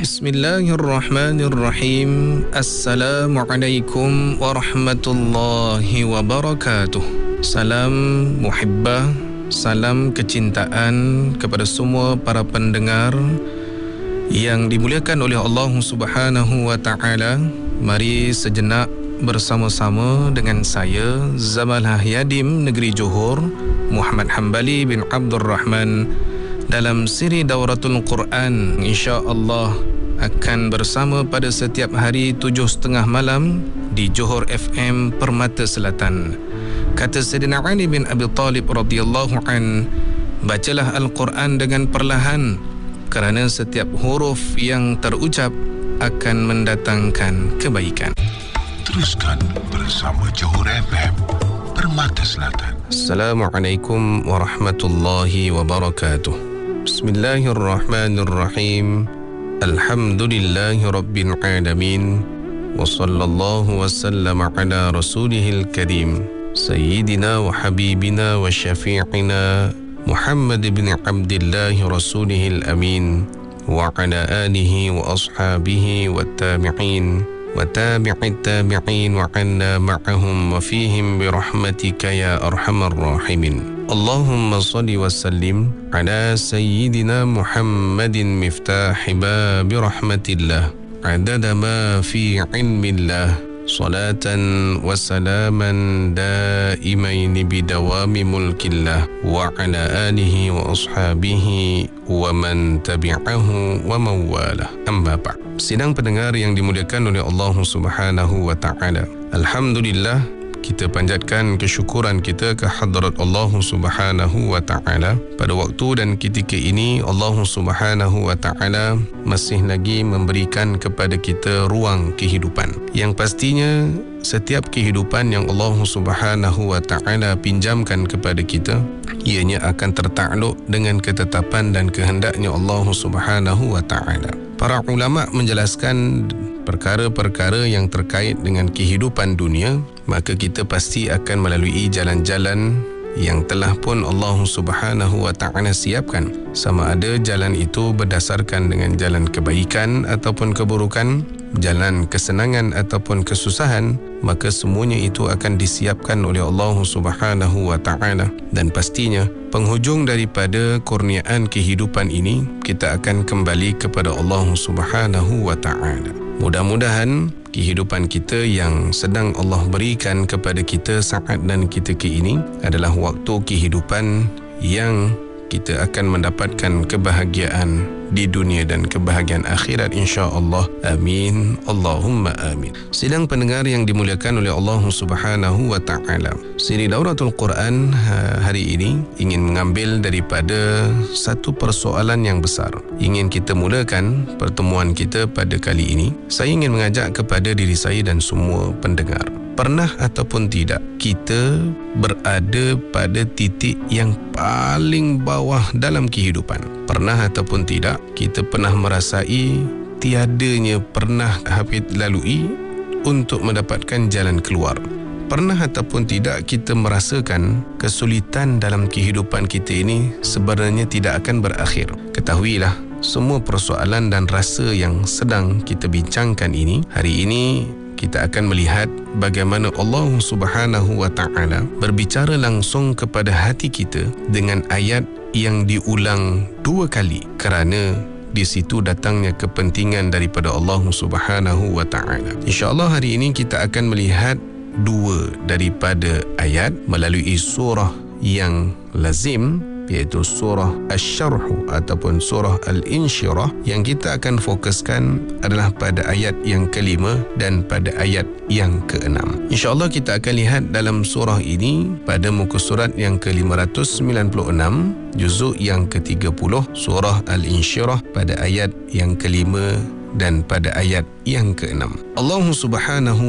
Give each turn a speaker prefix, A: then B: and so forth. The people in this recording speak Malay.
A: Bismillahirrahmanirrahim. Assalamualaikum warahmatullahi wabarakatuh. Salam muhibbah, salam kecintaan kepada semua para pendengar yang dimuliakan oleh Allah Subhanahu wa taala. Mari sejenak bersama-sama dengan saya Zamalah Yadim Negeri Johor, Muhammad Hambali bin Abdul Rahman, dalam siri Dauratul Quran. InsyaAllah akan bersama pada setiap hari 7.30 malam di Johor FM Permata Selatan. Kata Sayyidina Ali bin Abi Talib radhiyallahu an, bacalah Al-Quran dengan perlahan, kerana setiap huruf yang terucap akan mendatangkan kebaikan.
B: Teruskan bersama Johor FM Permata Selatan.
A: Assalamualaikum warahmatullahi wabarakatuh. Bismillahirrahmanirrahim. Alhamdulillahi rabbil alamin. Wa sallallahu wa sallam ala rasulihil karim, Sayyidina wa habibina wa syafi'ina Muhammad bin Abdillah rasulihil amin, wa ala alihi wa ashabihi wa tabi'in wa tabi'it tabi'in wa anna ma'ahum wa fihim birahmatika ya arhamar rahimin. Allahumma salli wa sallim ala sayyidina Muhammadin miftahi babi rahmatillah, adada ma fi ilmillah, salatan wa salaman daimain bidawami mulkillah, wa ala alihi wa ashabihi wa man tabi'ahu wa mawalah. Amma ba'd. Sidang pendengar yang dimuliakan oleh Allah Subhanahu wa taala, alhamdulillah, kita panjatkan kesyukuran kita ke hadrat Allah Subhanahu wa taala. Pada waktu dan ketika ini Allah Subhanahu wa taala masih lagi memberikan kepada kita ruang kehidupan, yang pastinya setiap kehidupan yang Allah Subhanahu wa taala pinjamkan kepada kita, ianya akan tertakluk dengan ketetapan dan kehendaknya Allah Subhanahu wa taala. Para ulama menjelaskan perkara-perkara yang terkait dengan kehidupan dunia, maka kita pasti akan melalui jalan-jalan yang telah pun Allah Subhanahu wa taala siapkan. Sama ada jalan itu berdasarkan dengan jalan kebaikan ataupun keburukan, jalan kesenangan ataupun kesusahan, maka semuanya itu akan disiapkan oleh Allah Subhanahu wa taala. Dan pastinya penghujung daripada kurniaan kehidupan ini, kita akan kembali kepada Allah Subhanahu wa taala. Mudah-mudahan kehidupan kita yang sedang Allah berikan kepada kita saat dan ketika ini adalah waktu kehidupan yang kita akan mendapatkan kebahagiaan di dunia dan kebahagiaan akhirat, insya-Allah. Amin. Allahumma amin. Sidang pendengar yang dimuliakan oleh Allah Subhanahu wa taala, siri Dauratul Quran hari ini ingin mengambil daripada satu persoalan yang besar. Ingin kita mulakan pertemuan kita pada kali ini. Saya ingin mengajak kepada diri saya dan semua pendengar, pernah ataupun tidak kita berada pada titik yang paling bawah dalam kehidupan? Pernah ataupun tidak kita pernah merasai tiadanya pernah Hafid lalui untuk mendapatkan jalan keluar? Pernah ataupun tidak kita merasakan kesulitan dalam kehidupan kita ini sebenarnya tidak akan berakhir? Ketahuilah, semua persoalan dan rasa yang sedang kita bincangkan ini, hari ini kita akan melihat bagaimana Allah Subhanahu wa taala berbicara langsung kepada hati kita dengan ayat yang diulang 2 kali, kerana di situ datangnya kepentingan daripada Allah Subhanahu wa taala. Insya-Allah hari ini kita akan melihat 2 daripada ayat melalui surah yang lazim, iaitu surah Asy-Syarh ataupun surah Al-Insyirah. Yang kita akan fokuskan adalah pada ayat yang ke-5 dan pada ayat yang ke-6. InsyaAllah kita akan lihat dalam surah ini pada muka surat yang ke-596, juzuk yang ke-30, surah Al-Insyirah, pada ayat yang ke-5 dan pada ayat yang ke-6. Allah Subhanahu